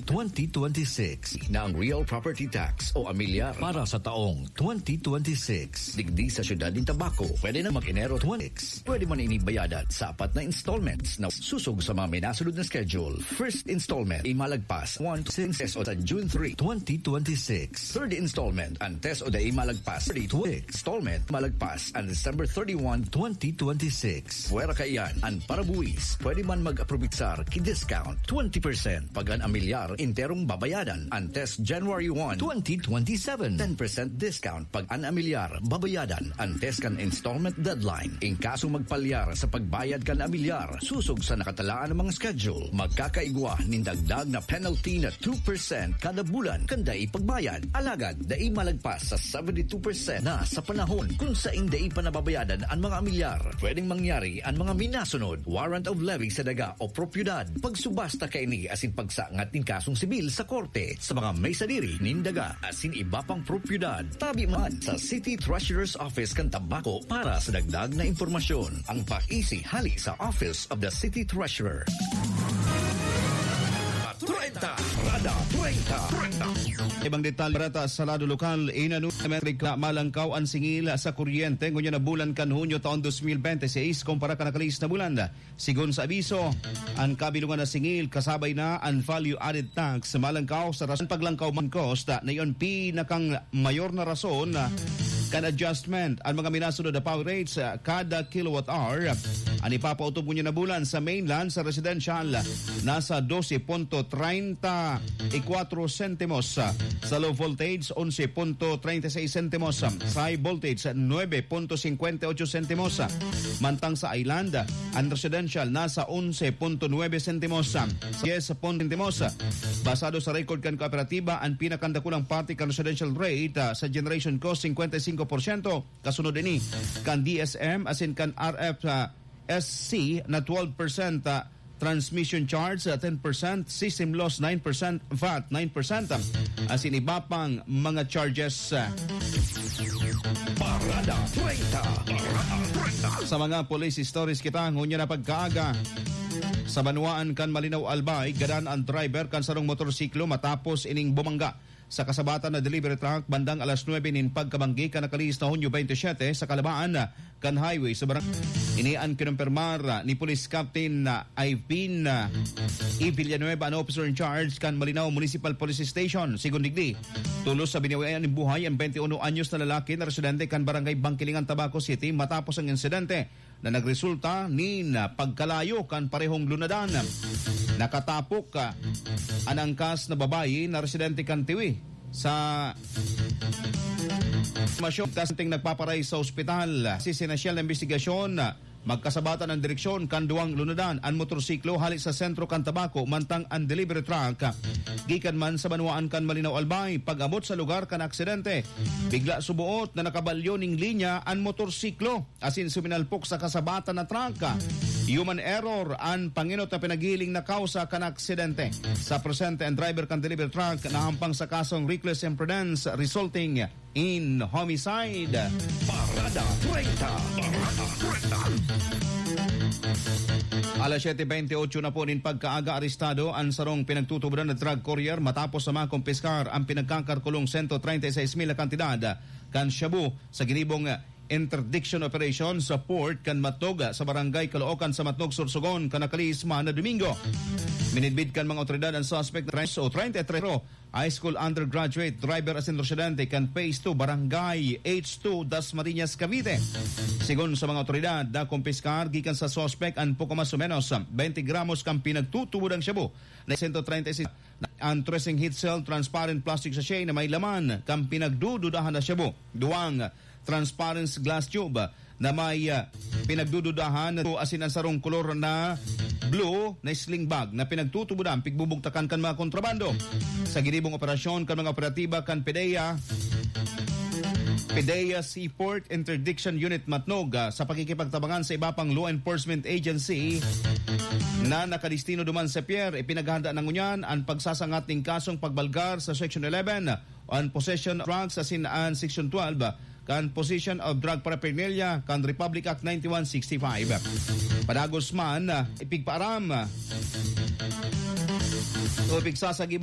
2026 na ang real property tax o amilyar para sa taong 2026. Digdi sa syudad ng Tabaco, pwede na mag-Enero 26. Pwede man inibayadan sa 4 na installments na susog sa mga minasunod na schedule. First installment, imalagpas 1 to 6 pesos on June 3, 2026. Third installment, antes o da imalagpas 32 installment, malagpas ang December 31, 2026. Fuera kayan, ang parabuwis, pwede man mag-aprobitsar ki-discount 20% pag ang amilyar interong babayadan antes January 1, 2027. 10% discount pag ang amilyar babayadan antes kan installment deadline. In kaso magpalyar sa pagbayad kan amilyar, susog sa nakatalaan ng mga schedule, magkakaigwa nin dagdag na penalty na 2% kada bulan kanda ipagbayad. Alagad, dai malagpas sa 72% na sa panahon kung saan dai pa nababayadan ang mga amilyar. Pwedeng mangyari ang mga minasunod, warrant of levy sa daga o propiedad, pagsubasta kay ni asin pagsangat ning kasong sibil sa korte sa mga may sadiri nin daga asin iba pang propiedad. Tabi man sa City Treasurer's Office kan Tabaco para sa dagdag na impormasyon. Ang paisi hali sa Office of the City Treasurer. 30 Rada 30. Ibang detalye rata sa lado lokal, inanu Amerika malangkaw ang singil sa kuryente ngunya na bulan kan Hunyo taon 2026 kumpara kan nakalis na bulan. Sigon sa abiso, ang kabilungan na singil kasabay na ang value added tax malangkaw sa rason paglangkaw man cost na yon pinakang mayor na rason kan adjustment ang mga minasunod na power rates kada kilowatt hour. Ang ipapautob niya na bulan sa mainland sa residential nasa 12.34 centimos, sa low voltage 11.36 centimos, sa high voltage 9.58 centimos, mantang sa island ang residential nasa 11.9 centimos, sa 10 centimos. Basado sa record kan kooperatiba, ang pinakandakulang party kan residential rate sa generation cost 55%, kasunod ini kan DSM asin kan RF SC na 12%, transmission charge 10%, system loss 9%, VAT 9%, asin iba pang mga charges. Parada 30. Sa mga police stories kita, ngunya na pagkaaga sa Banuaan kan Malinaw Albay, gadan ang driver kan sarong motorsiklo matapos ining bumangga sa kasabatan na delivery truck bandang alas 9 nin pagkabanggi kan nakalis na Hunyo 27 sa Kalabaan kan highway sa barang. Ini ang kinumpirmar ni Police Captain Ivan E. Villanueva, an officer in charge kan Malinaw Municipal Police Station. Sigun digdi, tulos sa biniwayan ng buhay ang 21 anyos na lalaki na residente kan Barangay Bangkilingan, Tabaco City matapos ang insidente na nagresulta nin pagkalayo kan parehong lunadan. Nakatapok ang angkas na babayi na residente kan Tiwi sa masyon kasanting nagpaparay sa ospital. Sinasyal na investigasyon, magkasabatan ang direksyon kan duwang lunadan ang motorsiklo hali sa sentro kan Tabaco, mantang ang delivery truck gikan man sa Banuaan kan Malinaw Albay. Pag-abot sa lugar kan aksidente, bigla subuot na nakabalyo ning linya ang motorsiklo asin suminalpok sa kasabatan na truck. Human error ang panginot na pinagiling na kausa kan aksidente. Sa presente ang driver kan delivery truck nahampang sa kasong reckless imprudence resulting in homicide. Parada 30. Parada 30. Alas 7:28 na po nin pagkaaga arestado ang sarong pinagtutuburan na drug courier matapos sa mga kumpiskar ang pinagkakarkulong 136,000 na kantidad kan shabu sa ginibong interdiction operation sa port kan Matnog sa barangay Caloocan sa Matnog, Sorsogon kan nakalis na Domingo. Minidbid kan mga otoridad ang suspect na 33 high school undergraduate driver asin residente kan Phase 2 barangay H2 Dasmariñas, Cavite. Sigon sa mga otoridad, da kumpiskar gikan sa suspect ang poco mas o menos 20 gramos kan pinagtutubod ang shabu na 136 ang tracing heat cell transparent plastic sachet na may laman kan pinagdududahan na shabu. Duwang transparent glass tube na may pinagdududahan asin ang sarong kolor na blue na sling bag na pinagtutubudan pigbubugtakan kan mga kontrabando. Sa ginibong operasyon kan mga operatiba kan PDEA Seaport Interdiction Unit Matnog sa pakikipagtabangan sa iba pang law enforcement agency na nakadistino duman sa Pierre, ipinaghanda ng unyan ang pagsasangat ng kasong pagbalgar sa Section 11 on possession of drugs asin ang Section 12 kan Possession of Drug Paraphernalia kan Republic Act 9165. Padagos man ipigpaaram o ipigsasagib